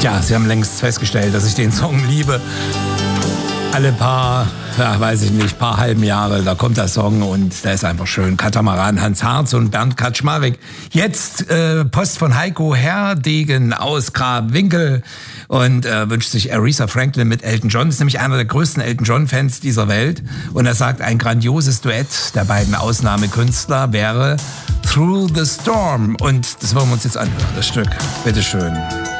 Tja, Sie haben längst festgestellt, dass ich den Song liebe. Alle paar halben Jahre, da kommt der Song und der ist einfach schön. Katamaran, Hans Harz und Bernd Kaczmarek. Jetzt Post von Heiko Herdegen aus Grabwinkel und wünscht sich Aretha Franklin mit Elton John. Ist nämlich einer der größten Elton John-Fans dieser Welt. Und er sagt, ein grandioses Duett der beiden Ausnahmekünstler wäre Through the Storm. Und das wollen wir uns jetzt anhören, das Stück. Bitteschön.